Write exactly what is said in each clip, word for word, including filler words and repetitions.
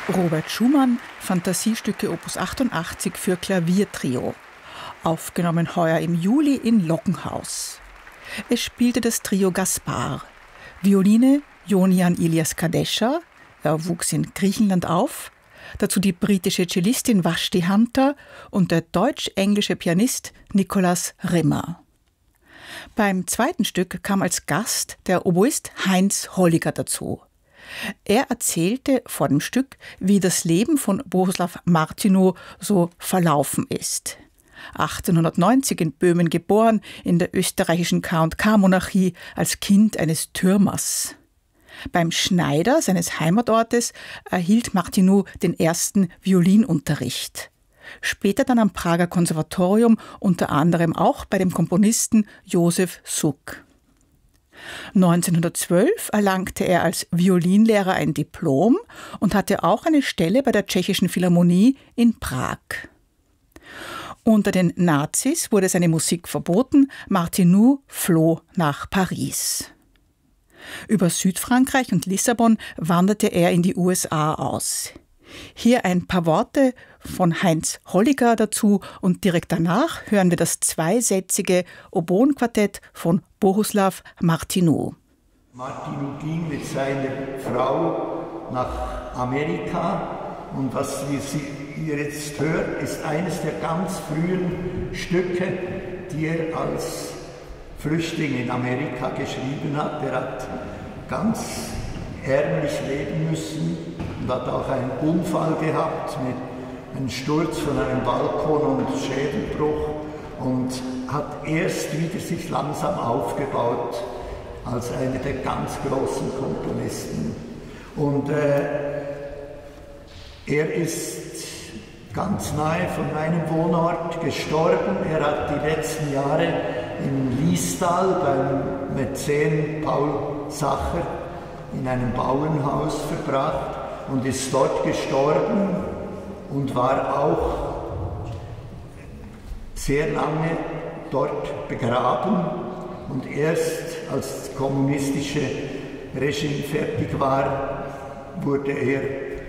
Robert Schumann, Fantasiestücke Opus achtundachtzig für Klaviertrio. Aufgenommen heuer im Juli in Lockenhaus. Es spielte das Trio Gaspar. Violine Jonian Ilias Kadesha, er wuchs in Griechenland auf. Dazu die britische Cellistin Vashti Hunter und der deutsch-englische Pianist Nikolaus Rimmer. Beim zweiten Stück kam als Gast der Oboist Heinz Holliger dazu. Er erzählte vor dem Stück, wie das Leben von Bohuslav Martinu so verlaufen ist. achtzehnhundertneunzig in Böhmen geboren, in der österreichischen K und K-Monarchie als Kind eines Türmers. Beim Schneider seines Heimatortes erhielt Martinu den ersten Violinunterricht. Später dann am Prager Konservatorium, unter anderem auch bei dem Komponisten Josef Suk. neunzehnhundertzwölf erlangte er als Violinlehrer ein Diplom und hatte auch eine Stelle bei der Tschechischen Philharmonie in Prag. Unter den Nazis wurde seine Musik verboten, Martinu floh nach Paris. Über Südfrankreich und Lissabon wanderte er in die U S A aus. Hier ein paar Worte von Heinz Holliger dazu und direkt danach hören wir das zweisätzige Oboenquartett von Bohuslav Martinu. Martinu ging mit seiner Frau nach Amerika und was ihr jetzt hört, ist eines der ganz frühen Stücke, die er als Flüchtling in Amerika geschrieben hat. Er hat ganz ärmlich leben müssen und hat auch einen Unfall gehabt mit einem Sturz von einem Balkon und Schädelbruch und hat erst wieder sich langsam aufgebaut als einer der ganz großen Komponisten. Und äh, er ist ganz nahe von meinem Wohnort gestorben. Er hat die letzten Jahre in Liestal beim Mäzen Paul Sacher in einem Bauernhaus verbracht und ist dort gestorben und war auch sehr lange dort begraben. Und erst als das kommunistische Regime fertig war, wurde er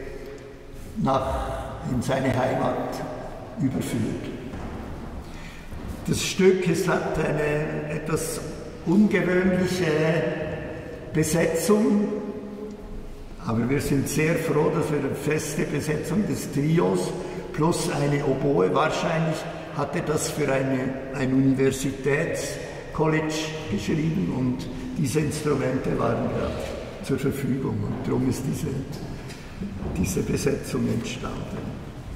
nach, in seine Heimat überführt. Das Stück es hat eine etwas ungewöhnliche Besetzung, aber wir sind sehr froh, dass wir eine feste Besetzung des Trios plus eine Oboe, wahrscheinlich hat er das für eine, ein Universitätscollege geschrieben und diese Instrumente waren gerade zur Verfügung und darum ist diese, diese Besetzung entstanden.